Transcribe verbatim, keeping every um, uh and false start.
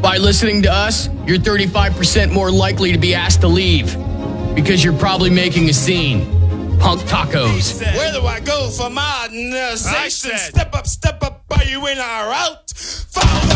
By listening to us, you're thirty-five percent more likely to be asked to leave because you're probably making a scene. Punk tacos. Where do I go for modernization? Step up, step up, are you in our route? Follow